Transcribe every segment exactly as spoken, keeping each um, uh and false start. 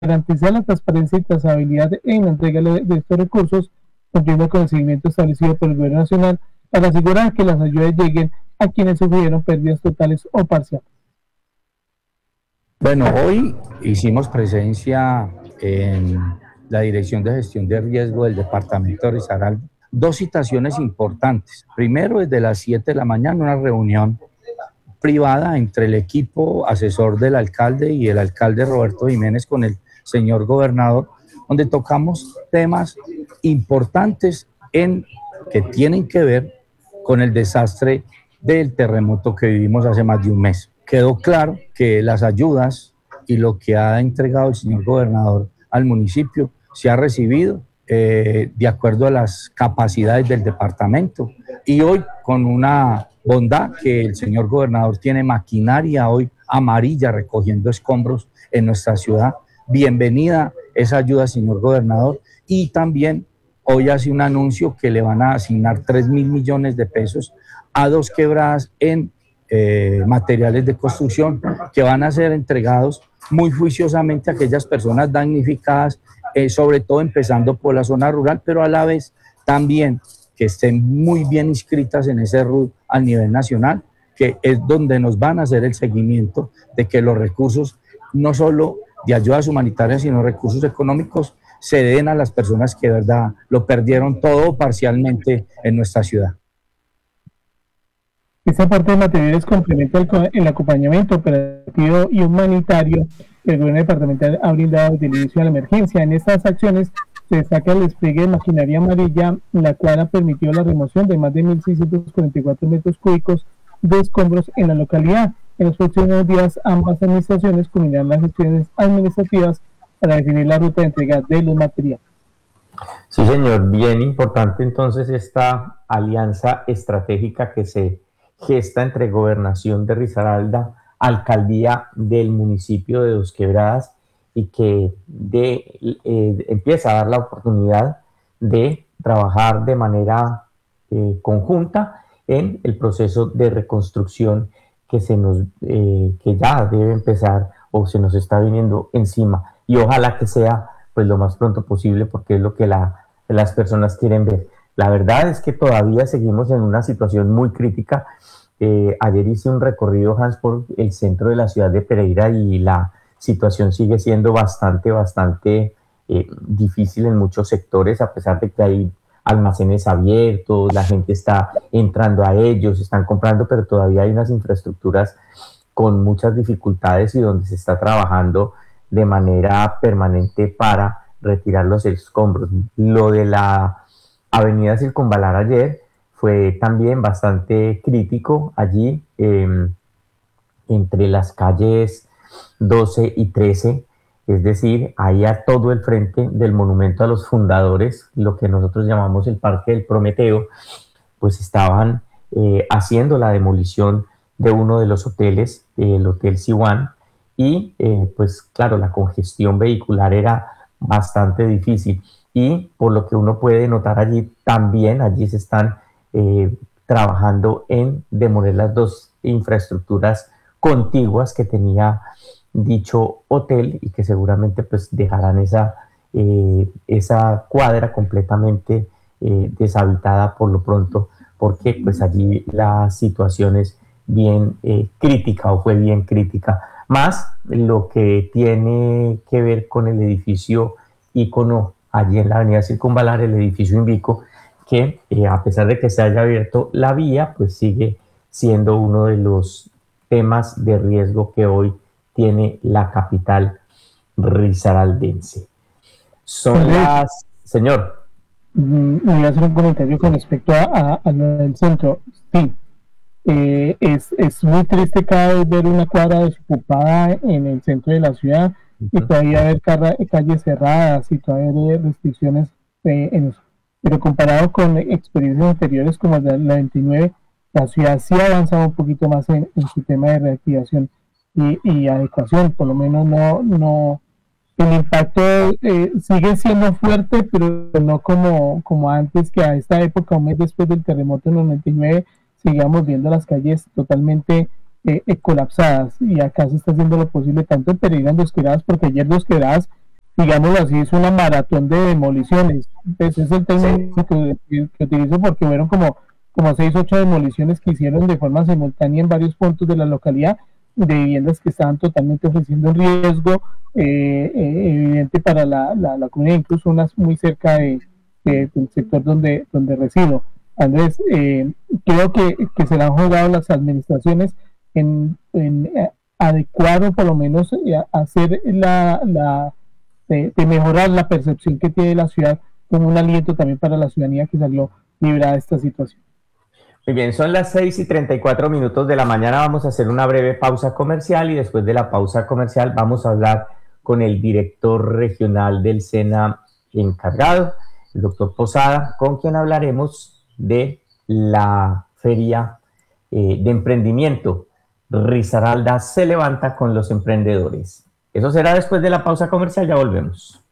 garantizar la transparencia y trazabilidad en la entrega de, de estos recursos, cumpliendo con el seguimiento establecido por el Gobierno Nacional para asegurar que las ayudas lleguen a quienes sufrieron pérdidas totales o parciales. Bueno, hoy hicimos presencia en la Dirección de Gestión de Riesgo del Departamento de Risaralda. Dos citaciones importantes. Primero, desde las siete de la mañana, una reunión privada entre el equipo asesor del alcalde y el alcalde Roberto Jiménez con el señor gobernador, donde tocamos temas importantes en, que tienen que ver con el desastre del terremoto que vivimos hace más de un mes. Quedó claro que las ayudas y lo que ha entregado el señor gobernador al municipio se ha recibido eh, de acuerdo a las capacidades del departamento, y hoy con una bondad que el señor gobernador tiene maquinaria hoy amarilla recogiendo escombros en nuestra ciudad. Bienvenida esa ayuda, señor gobernador, y también hoy hace un anuncio que le van a asignar tres mil millones de pesos a dos quebradas en eh, materiales de construcción que van a ser entregados muy juiciosamente a aquellas personas damnificadas, eh, sobre todo empezando por la zona rural, pero a la vez también que estén muy bien inscritas en ese R U D a nivel nacional, que es donde nos van a hacer el seguimiento de que los recursos, no solo de ayudas humanitarias, sino recursos económicos, se den a las personas que de verdad lo perdieron todo parcialmente en nuestra ciudad. Esta parte de materiales complementa el, el acompañamiento operativo y humanitario que el gobierno departamental ha brindado desde el inicio de la emergencia. En estas acciones se destaca el despliegue de maquinaria amarilla, la cual ha permitido la remoción de más de mil seiscientos cuarenta y cuatro metros cúbicos de escombros en la localidad. En los próximos días, ambas administraciones culminarán las gestiones administrativas para definir la ruta de entrega de los materiales. Sí, señor, bien importante entonces esta alianza estratégica que se gesta entre Gobernación de Risaralda, Alcaldía del municipio de Dos Quebradas, y que de, eh, empieza a dar la oportunidad de trabajar de manera eh, conjunta en el proceso de reconstrucción que, se nos, eh, que ya debe empezar o se nos está viniendo encima, y ojalá que sea pues lo más pronto posible, porque es lo que la, las personas quieren ver. La verdad es que todavía seguimos en una situación muy crítica. Eh, ayer hice un recorrido, Hans, por el centro de la ciudad de Pereira, y la situación sigue siendo bastante, bastante eh, difícil en muchos sectores, a pesar de que hay almacenes abiertos, la gente está entrando a ellos, están comprando, pero todavía hay unas infraestructuras con muchas dificultades y donde se está trabajando de manera permanente para retirar los escombros. Lo de la avenida Circunvalar ayer fue también bastante crítico allí, eh, entre las calles doce y trece, es decir, ahí a todo el frente del monumento a los fundadores, lo que nosotros llamamos el Parque del Prometeo, pues estaban eh, haciendo la demolición de uno de los hoteles, el Hotel Siwan, y eh, pues claro, la congestión vehicular era bastante difícil, y por lo que uno puede notar allí, también allí se están eh, trabajando en demoler las dos infraestructuras contiguas que tenía dicho hotel, y que seguramente pues dejarán esa, eh, esa cuadra completamente eh, deshabitada por lo pronto, porque pues allí la situación es bien eh, crítica, o fue bien crítica, más lo que tiene que ver con el edificio ícono allí en la avenida Circunvalar, el edificio Invico, que eh, a pesar de que se haya abierto la vía, pues sigue siendo uno de los temas de riesgo que hoy tiene la capital risaraldense. Son Andrés, las... Señor. Me voy a hacer un comentario con respecto a, a, a lo del centro. Sí, eh, es, es muy triste cada vez ver una cuadra desocupada en el centro de la ciudad, y todavía ver carra, calles cerradas y todavía haber restricciones eh, en eso. Pero comparado con experiencias anteriores como la, la veintinueve, la ciudad sí ha avanzado un poquito más en, en su tema de reactivación y, y adecuación. Por lo menos no, no el impacto eh, sigue siendo fuerte, pero no como, como antes, que a esta época, un mes después del terremoto en el noventa y nueve, sigamos viendo las calles totalmente eh, eh, colapsadas, y acá se está haciendo lo posible tanto en Pereira, en Dos Quebradas, porque ayer Dos Quebradas digámoslo así, es una maratón de demoliciones. Ese es el término sí. que, que, que utilizo porque fueron como, como seis, ocho demoliciones que hicieron de forma simultánea en varios puntos de la localidad, de viviendas que estaban totalmente ofreciendo un riesgo eh, eh, evidente para la, la, la comunidad, incluso unas muy cerca de, de, del sector donde, donde resido. Andrés, eh, creo que, que se le han jugado las administraciones en, en eh, adecuar o por lo menos eh, hacer la, la de, de mejorar la percepción que tiene la ciudad como un aliento también para la ciudadanía que salió librada de esta situación. Muy bien, son las seis y treinta y cuatro minutos de la mañana, vamos a hacer una breve pausa comercial y después de la pausa comercial vamos a hablar con el director regional del SENA encargado, el doctor Posada, con quien hablaremos de la feria eh, de emprendimiento. Risaralda se levanta con los emprendedores. Eso será después de la pausa comercial, ya volvemos.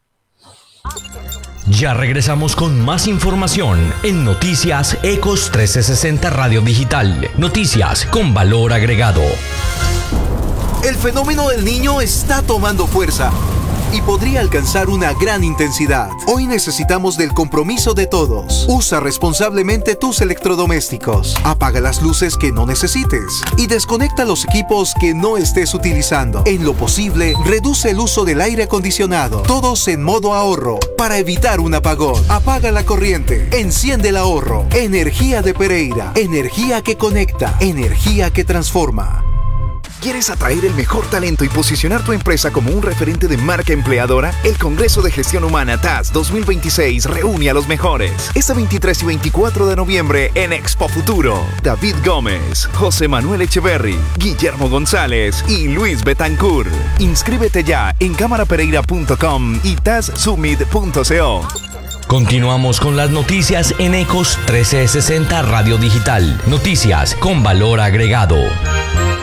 Ya regresamos con más información en Noticias Ecos trescientos sesenta Radio Digital. Noticias con valor agregado. El fenómeno del niño está tomando fuerza y podría alcanzar una gran intensidad. Hoy necesitamos del compromiso de todos. Usa responsablemente tus electrodomésticos. Apaga las luces que no necesites y desconecta los equipos que no estés utilizando. En lo posible, reduce el uso del aire acondicionado. Todos en modo ahorro para evitar un apagón. Apaga la corriente. Enciende el ahorro. Energía de Pereira. Energía que conecta. Energía que transforma. ¿Quieres atraer el mejor talento y posicionar tu empresa como un referente de marca empleadora? El Congreso de Gestión Humana T A S dos mil veintiséis reúne a los mejores. Este veintitrés y veinticuatro de noviembre en Expo Futuro. David Gómez, José Manuel Echeverry, Guillermo González y Luis Betancourt. Inscríbete ya en cámara pereira punto com y tassummit punto co. Continuamos con las noticias en Ecos trescientos sesenta Radio Digital. Noticias con valor agregado.